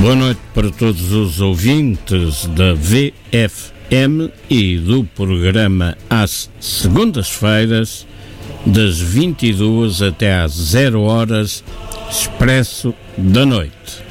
Boa noite para todos os ouvintes da VFM e do programa às segundas-feiras, das 22 até às 0 horas, Expresso da Noite.